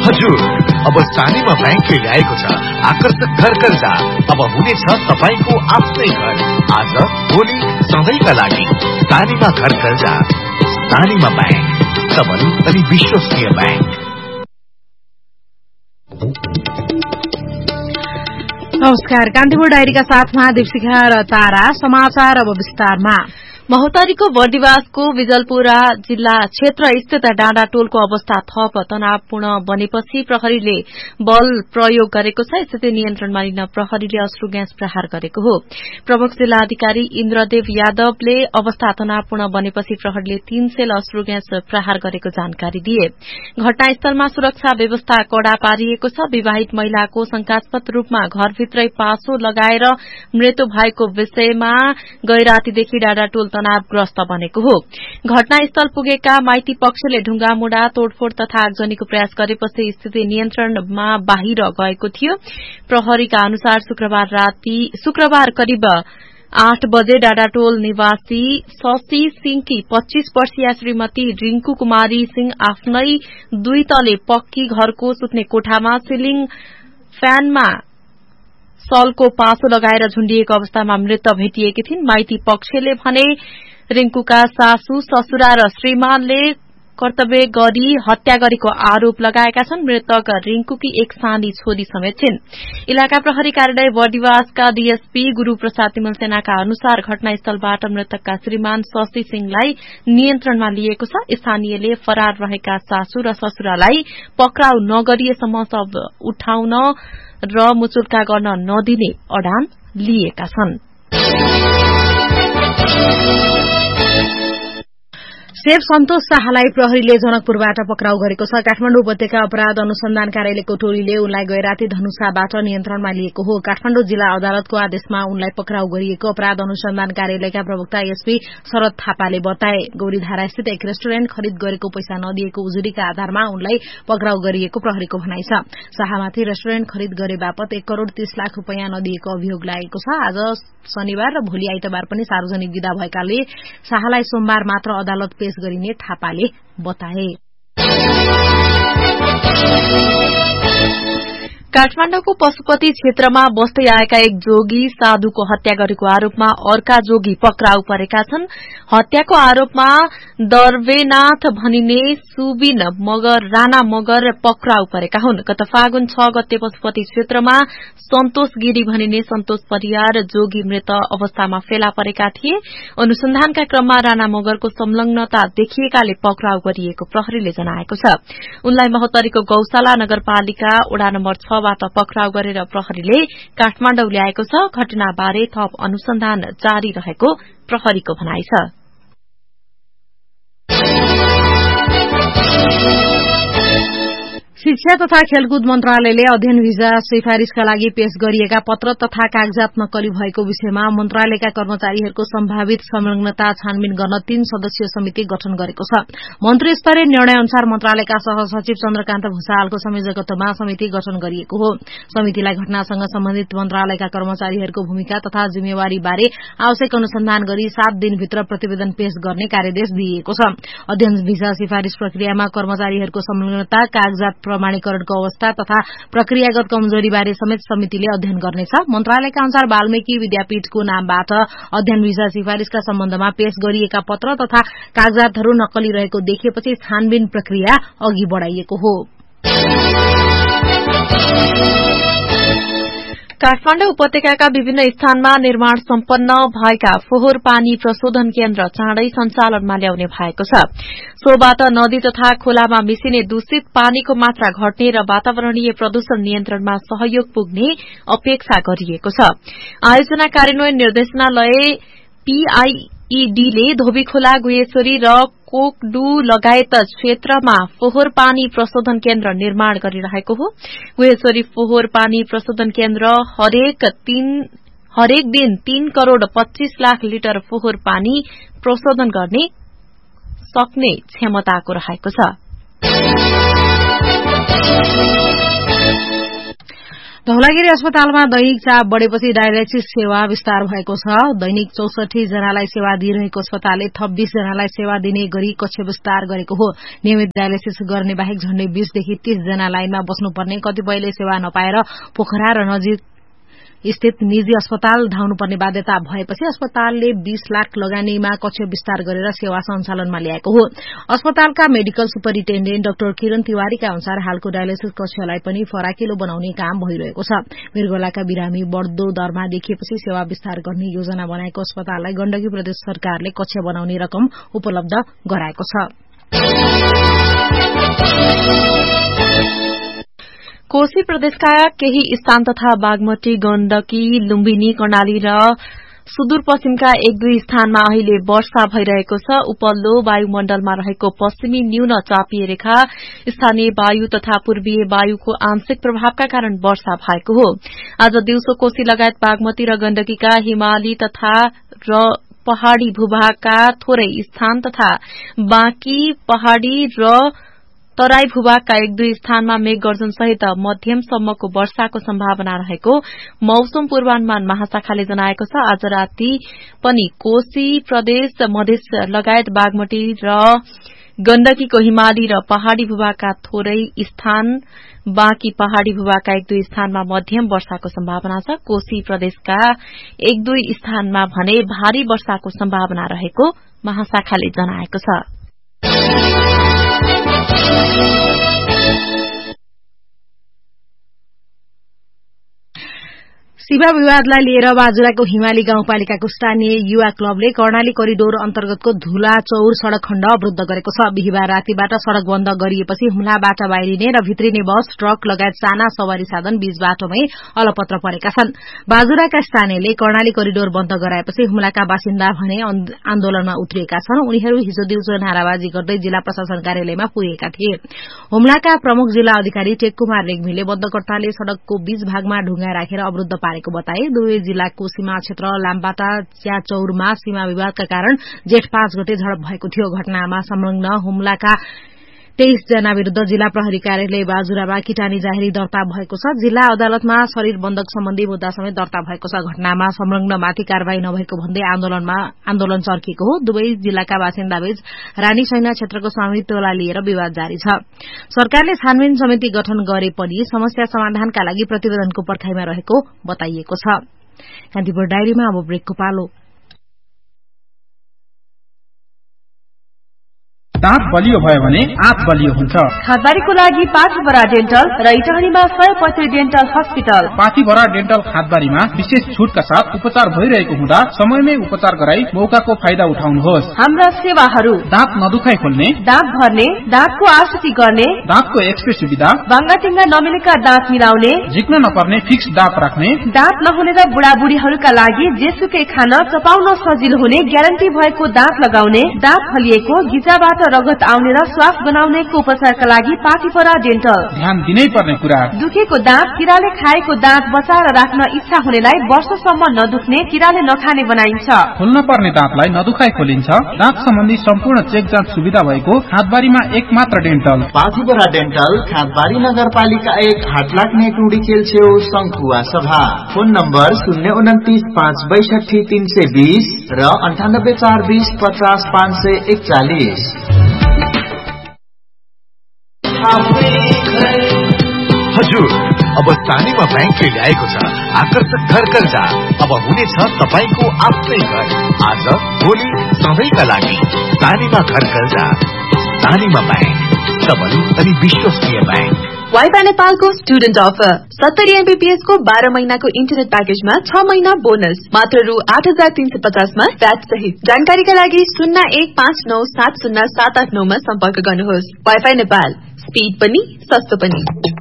हजुर, अब सानीमा ब्याङ्कले ल्याएको छ आकर्षक घर कर्जा। अब हुनेछ तपाईको आफ्नै घर। आज, भोलि, सधैँका लागि सानीमा घर कर्जा। सानीमा ब्याङ्क, सबल अनि विश्वसनीय ब्याङ्क। नमस्कार, कान्तिपुर डायरीका साथमा दीपशिखा र तारा। समाचार अब विस्तारमा। महोत्तरीको बर्दिवासको बिजलपुरा जिल्ला क्षेत्र स्थित डाँडा टोलको अवस्था थप तनावपूर्ण बनेपछि प्रहरीले बल प्रयोग गरेको छ। स्थिति नियन्त्रणमा लिन प्रहरीले अश्रु ग्यास प्रहार गरेको हो। प्रमुख जिल्ला अधिकारी इन्द्रदेव यादवले अवस्था तनावपूर्ण बनेपछि प्रहरीले 3 सेल अश्रु ग्यास प्रहार गरेको जानकारी दिए। घटनास्थलमा सुरक्षा व्यवस्था कड़ा पारिएको छ। विवाहित महिलाको शंकास्पद रूपमा घरभित्रै पासो लगाएर मृत्यु भएको विषयमा गैरातीदेखि डाँडा टोल तनावग्रस्त बनेको हो। घटनास्थल पुगेका माइती पक्षले ढुंगामुढ़ा तोड़फोड़ तथा आगजनीको प्रयास गरेपछि स्थिति नियन्त्रणमा बाहिर गएको थियो। प्रहरीका अनुसार शुक्रबार करिब 8 बजे डाँडाटोल निवासी शशि सिंहकी 25 वर्षीय श्रीमती रिंकू कुमारी सिंह आफ्नै 2 तले पक्की घरको सुत्ने कोठामा सिलिङ फ्यानमा सलको पासो लगाएर झुण्डिएको अवस्थामा मृत भेटिएकी थिइन्। माइती पक्षले भने रिंकूका सासू, ससुरा र श्रीमानले कर्तव्य गरी हत्या गरेको आरोप लगाएका छन्। मृतक रिंकूकी एक सानी छोरी समेत छिन्। इलाका प्रहरी कार्यालय बर्दिवासका डीएसपी गुरू प्रसाद तिमल सेनाका अनुसार घटनास्थलबाट मृतकका श्रीमान शशि सिंहलाई नियन्त्रणमा लिएको छ। स्थानीयले फरार रहेका सासू र ससुरालाई पक्राउ नगरिएसम्म शव उठाउन र मुचुल्का गर्न नदिने अडान लिएका छन्। सेफ सन्तोष शाहलाई प्रहरीले जनकपुरबाट पक्राउ गरेको छ। काठमाडौँ उपत्यका अपराध अनुसन्धान कार्यालयको टोलीले उनलाई गैराती धनुषाबाट नियन्त्रणमा लिएको हो। काठमाडौँ जिल्ला अदालतको आदेशमा उनलाई पक्राउ गरिएको अपराध अनुसन्धान कार्यालयका प्रवक्ता एसपी शरद थापाले बताए। गौरीधारा स्थित एक रेस्टुरेन्ट खरिद गरेको पैसा नदिएको उजुरीका आधारमा उनलाई पक्राउ गरिएको प्रहरीको भनाइ छ। शाहमाथि रेस्टुरेन्ट खरिद गरे बापत 1 करोड़ 30 लाख रूपियाँ नदिएको अभियोग लागेको छ। आज शनिबार र भोलि आइतबार पनि सार्वजनिक बिदा भएकाले शाहलाई सोमबार मात्र अदालत पेश गरिने थापाले बताए। काठमाडौँको पशुपति क्षेत्रमा बस्दै आएका एक जोगी साधुको हत्या गरेको आरोपमा अर्का जोगी पक्राउ परेका छन्। हत्याको आरोपमा दर्वेनाथ भनिने सुबिन मगर राणा मगर पक्राउ परेका हुन्। गत फागुन 6 गते पशुपति क्षेत्रमा सन्तोष गिरी भनिने सन्तोष परियार जोगी मृत अवस्थामा फेला परेका थिए। अनुसन्धानका क्रममा राणा मगरको संलग्नता देखिएकाले पक्राउ गरिएको प्रहरीले जनाएको छ। उनलाई महोत्तरीको गौशाला नगरपालिका वडा नम्बर 6 बाट पक्राउ गरेर प्रहरीले काठमाडौँ ल्याएको छ। घटनाबारे थप अनुसन्धान जारी रहेको प्रहरीको भनाइ छ। शिक्षा तथा खेलकुद मन्त्रालयले अध्ययन भिजा सिफारिशका लागि पेश गरिएका पत्र तथा कागजात नक्कली भएको विषयमा मन्त्रालयका कर्मचारीहरूको सम्भावित संलग्नता छानबिन गर्न 3 सदस्यीय समिति गठन गरेको छ। मन्त्री स्तरीय निर्णय अनुसार मन्त्रालयका सहसचिव चन्द्रकान्त भूषालको संयोजकत्वमा समिति गठन गरिएको हो। समितिलाई घटनासँग सम्बन्धित मन्त्रालयका कर्मचारीहरूको भूमिका तथा जिम्मेवारी बारे आवश्यक अनुसन्धान गरी 7 दिनभित्र प्रतिवेदन पेश गर्ने कार्यदेश दिइएको छ। अध्ययन भिजा सिफारिश प्रक्रियामा कर्मचारीहरूको संलग्नता, कागजात प्रमाणीकरणको अवस्था तथा प्रक्रियागत कमजोरीबारे समेत समितिले अध्ययन गर्नेछ। मन्त्रालयका अनुसार वाल्मीकि विद्यापीठको नामबाट अध्ययन भिजा सिफारिशका सम्बन्धमा पेश गरिएका पत्र तथा कागजातहरू नक्कली रहेको देखिएपछि छानबिन प्रक्रिया अघि बढ़ाइएको हो। काठमाडौँ उपत्यकाका विभिन्न स्थानमा निर्माण सम्पन्न भएका फोहोर पानी प्रशोधन केन्द्र चाँडै सञ्चालनमा ल्याउने भएको छ। सोबाट नदी तथा खोलामा मिसिने दूषित पानीको मात्रा घट्ने र वातावरणीय प्रदूषण नियन्त्रणमा सहयोग पुग्ने अपेक्षा गरिएको छ। आयोजना कार्यान्वयन निर्देशनालय पीआईईडीले धोबीखोला, गुहेश्वरी र कोकडु लगायत क्षेत्रमा फोहोर पानी प्रशोधन केन्द्र निर्माण गरिरहेको हो। गुहेश्वरी फोहोर पानी प्रशोधन केन्द्र हरेक दिन 3 करोड़ 25 लाख लिटर फोहोर पानी प्रशोधन गर्ने सक्ने क्षमताको रहेको छ। धौलागिरी अस्पतालमा दैनिक चाप बढ़ेपछि डायलाइसिस सेवा विस्तार भएको छ। दैनिक 64 जनालाई सेवा दिइरहेको अस्पतालले थप 20 जनालाई सेवा दिने गरी कक्ष विस्तार गरेको हो। नियमित डायलाइसिस गर्ने बाहेक झण्डै 20 देखि 30 जना लाइनमा बस्नुपर्ने, कतिपयले सेवा नपाएर पोखरा र नजिक स्थित निजी अस्पताल धाउनुपर्ने बाध्यता भएपछि अस्पतालले 20 लाख लगानीमा कक्ष विस्तार गरेर सेवा सञ्चालनमा ल्याएको हो। अस्पतालका मेडिकल सुपरिन्टेण्डेन्ट डाक्टर किरण तिवारीका अनुसार हालको डायलाइसिस कक्षलाई पनि फराकिलो बनाउने काम भइरहेको छ। मृगौलाका बिरामी बढ़दो दरमा देखिएपछि सेवा विस्तार गर्ने योजना बनाएको अस्पताललाई गण्डकी प्रदेश सरकारले कक्ष बनाउने रकम उपलब्ध गराएको छ। कोशी प्रदेशका केही स्थान तथा बागमती, गण्डकी, लुम्बिनी, कर्णाली र सुदूरपश्चिमका 1-2 स्थानमा अहिले वर्षा भइरहेको छ। उपल्लो वायुमण्डलमा रहेको पश्चिमी न्यून चापिए रेखा, स्थानीय वायु तथा पूर्वीय वायुको आंशिक प्रभावका कारण वर्षा भएको हो। आज दिउँसो कोशी लगायत बागमती र गण्डकीका हिमाली तथा पहाड़ी भूभागका थोरै स्थान तथा बाँकी पहाड़ी र तराई भूभागका 1-2 स्थानमा मेघ गर्जन सहित मध्यमसम्मको वर्षाको सम्भावना रहेको मौसम पूर्वानुमान महाशाखाले जनाएको छ। आज राति पनि कोशी प्रदेश, मधेस लगायत बागमती र गण्डकीको हिमाली र पहाड़ी भूभागका थोरै स्थान, बाँकी पहाड़ी भूभागका 1-2 स्थानमा मध्यम वर्षाको सम्भावना छ। कोशी प्रदेशका 1-2 स्थानमा भने भारी वर्षाको सम्भावना रहेको महाशाखाले जनाएको छ। सीमा विवादलाई लिएर बाजुराको हिमाली गाउँपालिकाको स्थानीय युवा क्लबले कर्णाली करिडोर अन्तर्गतको धुला चौर सड़क खण्ड अवरूद्ध गरेको छ। बिहिबार रातिबाट सड़क बन्द गरिएपछि हुम्लाबाट बाहिरिने र भित्रिने बस, ट्रक लगायत साना सवारी साधन बीच बाटोमै अलपत्र परेका छन्। बाजुराका स्थानीयले कर्णाली करिडोर बन्द गराएपछि हुम्लाका बासिन्दा भने आन्दोलनमा उत्रिएका छन्। उनीहरू हिजो दिउँसो नाराबाजी गर्दै जिल्ला प्रशासन कार्यालयमा पुगेका थिए। हुम्लाका प्रमुख जिल्ला अधिकारी टेक कुमार रेग्मीले बन्दकर्ताले सड़कको बीच भागमा ढुङ्गा राखेर अवरूद्ध पारेको बताए। दुवै जिल्लाको सीमा क्षेत्र लामबाटा च्याचौरमा सीमा विवादका कारण जेठ 5 गते झडप भएको थियो। घटनामा संलग्न हुम्लाका 23 जना विरूद्ध जिल्ला प्रहरी कार्यालय बाजुरामा किटानी जाहेरी दर्ता भएको छ। जिल्ला अदालतमा शरीर बन्धक सम्बन्धी मुद्दा समेत दर्ता भएको छ। घटनामा संलग्नमाथि कारवाही नभएको भन्दै आन्दोलन चर्किएको हो। दुवै जिल्लाका बासिन्दाबीच रानी सैना क्षेत्रको स्वामित्वलाई लिएर विवाद जारी छ। सरकारले छानबिन समिति गठन गरे पनि समस्या समाधानका लागि प्रतिवेदनको पर्खाइमा रहेको बताइएको छ। कान्तिपुर डायरीमा अब ब्रेकको पालो। दाँत बलियो भयो भने आँत बलियो हुन्छ। खादबारीको लागि पाथीभरा डेन्टल र इटहरीमा 100% डेन्टल हस्पिटल। पाथीभरा डेन्टल खादबारीमा विशेष छुटका साथ उपचार भइरहेको हुँदा समयमै उपचार गराई मौकाको फाइदा उठाउनुहोस्। हाम्रा सेवाहरू: दाँत नदुखाइ खोल्ने, दाँत भर्ने, दाँतको आरसीटी गर्ने, दाँतको एक्सरे सुविधा, बाङ्गाटिङ्गा नमिलेका दाँत मिलाउने, झिक्न नपर्ने फिक्स दाँत राख्ने, दाँत नहुने र बुढाबुढीहरूका लागि जेसुकै खान चपाउन सजिलो हुने ग्यारेन्टी भएको दाँत लगाउने, दाँत फलिएको, गिजाबाट रगत आउने र श्वास बनाउनेको उपचारका लागि पाथीभरा डेन्टल। ध्यान दिनै पर्ने कुरा: दुखेको दाँत, किराले खाएको दाँत बचाएर राख्न इच्छा हुनेलाई वर्षसम्म नदुख्ने, किराले नखाने बनाइन्छ। खोल्न पर्ने दाँतलाई नदुखाइ खोलिन्छ। दाँत सम्बन्धी सम्पूर्ण चेक जाँच सुविधा भएको खादबारीमा एकमात्र डेन्टल पाथीभरा डेन्टल, खादबारी नगरपालिका 1, हाटलाग्ने टुडी चेल्छेउ, संखुवा सभा। फोन नम्बर 029562320 र 9842050541। हजुर, अब स्थानीयमा ब्याङ्कले ल्याएको छ आकर्षक घर कर्जा। अब हुनेछ तपाईको आफ्नै घर। आज भोलि सधैँका लागि स्थानीयमा घर कर्जा। स्थानीयमा ब्याङ्क, सबल अनि विश्वसनीय ब्याङ्क। वाइफाई नेपालको स्टुडेन्ट अफर 70 MBPS को 12 महिनाको इन्टरनेट प्याकेजमा 6 महिना बोनस मात्र रु 8350 मा व्याट सहित। जानकारीका लागि 0159707789 मा सम्पर्क गर्नुहोस्। वाइफाई नेपाल, स्पीड पनि सस्तो पनि।